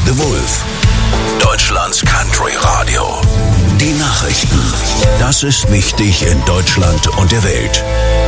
The Wolf, Deutschlands Country Radio. Die Nachrichten. Das ist wichtig in Deutschland und der Welt.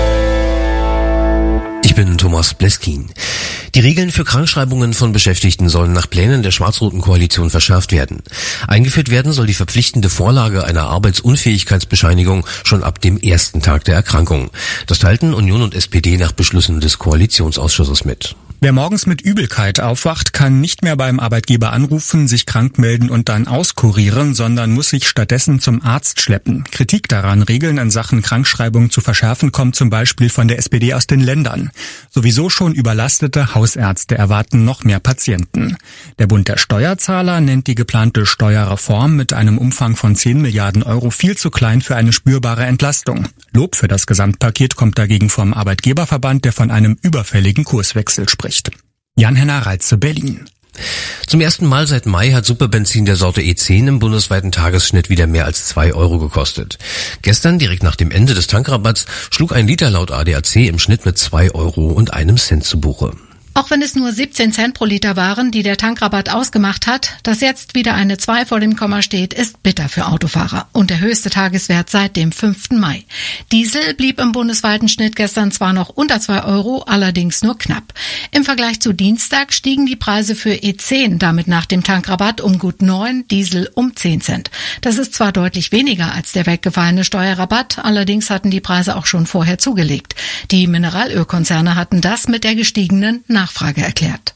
Ich bin Thomas Bleskin. Die Regeln für Krankschreibungen von Beschäftigten sollen nach Plänen der schwarz-roten Koalition verschärft werden. Eingeführt werden soll die verpflichtende Vorlage einer Arbeitsunfähigkeitsbescheinigung schon ab dem ersten Tag der Erkrankung. Das teilten Union und SPD nach Beschlüssen des Koalitionsausschusses mit. Wer morgens mit Übelkeit aufwacht, kann nicht mehr beim Arbeitgeber anrufen, sich krank melden und dann auskurieren, sondern muss sich stattdessen zum Arzt schleppen. Kritik daran, Regeln in Sachen Krankschreibung zu verschärfen, kommt zum Beispiel von der SPD aus den Ländern. Sowieso schon überlastete Hausärzte erwarten noch mehr Patienten. Der Bund der Steuerzahler nennt die geplante Steuerreform mit einem Umfang von 10 Milliarden Euro viel zu klein für eine spürbare Entlastung. Lob für das Gesamtpaket kommt dagegen vom Arbeitgeberverband, der von einem überfälligen Kurswechsel spricht. Jan-Henner Reitze, Berlin. Zum ersten Mal seit Mai hat Superbenzin der Sorte E10 im bundesweiten Tagesschnitt wieder mehr als 2 Euro gekostet. Gestern, direkt nach dem Ende des Tankrabatts, schlug ein Liter laut ADAC im Schnitt mit 2 Euro und einem Cent zu Buche. Auch wenn es nur 17 Cent pro Liter waren, die der Tankrabatt ausgemacht hat, dass jetzt wieder eine 2 vor dem Komma steht, ist bitter für Autofahrer und der höchste Tageswert seit dem 5. Mai. Diesel blieb im bundesweiten Schnitt gestern zwar noch unter 2 Euro, allerdings nur knapp. Im Vergleich zu Dienstag stiegen die Preise für E10 damit nach dem Tankrabatt um gut 9, Diesel um 10 Cent. Das ist zwar deutlich weniger als der weggefallene Steuerrabatt, allerdings hatten die Preise auch schon vorher zugelegt. Die Mineralölkonzerne hatten das mit der gestiegenen Nachfrage erklärt.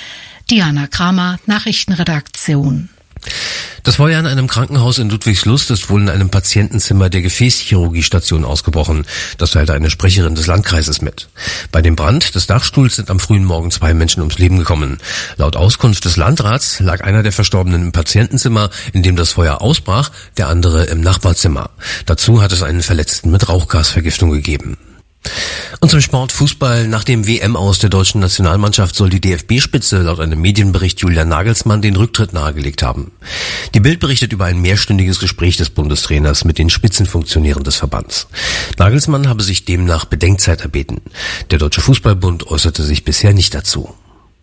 Diana Kramer, Nachrichtenredaktion. Das Feuer in einem Krankenhaus in Ludwigslust ist wohl in einem Patientenzimmer der Gefäßchirurgiestation ausgebrochen. Das teilte eine Sprecherin des Landkreises mit. Bei dem Brand des Dachstuhls sind am frühen Morgen 2 Menschen ums Leben gekommen. Laut Auskunft des Landrats lag einer der Verstorbenen im Patientenzimmer, in dem das Feuer ausbrach, der andere im Nachbarzimmer. Dazu hat es einen Verletzten mit Rauchgasvergiftung gegeben. Und zum Sport Fußball. Nach dem WM-Aus der deutschen Nationalmannschaft soll die DFB-Spitze laut einem Medienbericht Julian Nagelsmann den Rücktritt nahegelegt haben. Die Bild berichtet über ein mehrstündiges Gespräch des Bundestrainers mit den Spitzenfunktionären des Verbands. Nagelsmann habe sich demnach Bedenkzeit erbeten. Der Deutsche Fußballbund äußerte sich bisher nicht dazu.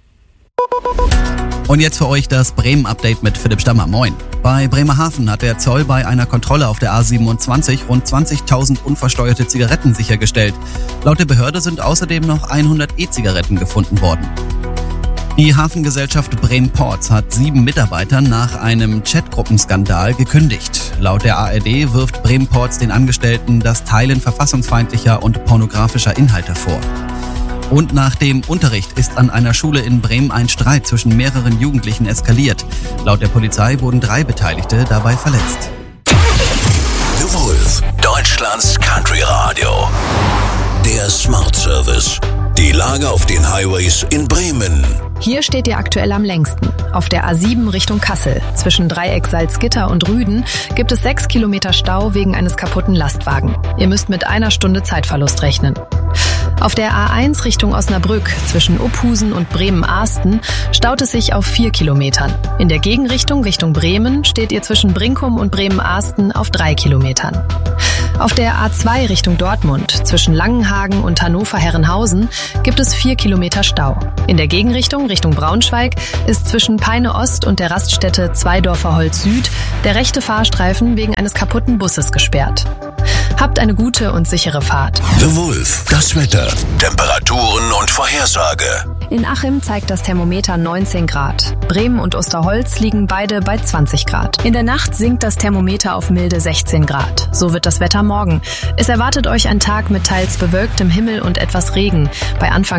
Und jetzt für euch das Bremen-Update mit Philipp Stammer. Moin. Bei Bremerhaven hat der Zoll bei einer Kontrolle auf der A27 rund 20.000 unversteuerte Zigaretten sichergestellt. Laut der Behörde sind außerdem noch 100 E-Zigaretten gefunden worden. Die Hafengesellschaft Bremen Ports hat 7 Mitarbeitern nach einem Chatgruppenskandal gekündigt. Laut der ARD wirft Bremen Ports den Angestellten das Teilen verfassungsfeindlicher und pornografischer Inhalte vor. Und nach dem Unterricht ist an einer Schule in Bremen ein Streit zwischen mehreren Jugendlichen eskaliert. Laut der Polizei wurden 3 Beteiligte dabei verletzt. The Wolf, Deutschlands Country Radio. Der Smart Service. Die Lage auf den Highways in Bremen. Hier steht ihr aktuell am längsten. Auf der A7 Richtung Kassel. Zwischen Dreieck Salzgitter und Rüden gibt es 6 Kilometer Stau wegen eines kaputten Lastwagen. Ihr müsst mit 1 Stunde Zeitverlust rechnen. Auf der A1 Richtung Osnabrück zwischen Uphusen und Bremen-Ahsten staut es sich auf 4 Kilometern. In der Gegenrichtung Richtung Bremen steht ihr zwischen Brinkum und Bremen-Ahsten auf 3 Kilometern. Auf der A2 Richtung Dortmund zwischen Langenhagen und Hannover-Herrenhausen gibt es 4 Kilometer Stau. In der Gegenrichtung Richtung Braunschweig ist zwischen Peine Ost und der Raststätte Zweidorfer Holz Süd der rechte Fahrstreifen wegen eines kaputten Busses gesperrt. Habt eine gute und sichere Fahrt. The Wolf, das Wetter, Temperaturen und Vorhersage. In Achim zeigt das Thermometer 19 Grad. Bremen und Osterholz liegen beide bei 20 Grad. In der Nacht sinkt das Thermometer auf milde 16 Grad. So wird das Wetter morgen. Es erwartet euch ein Tag mit teils bewölktem Himmel und etwas Regen. Bei Anfang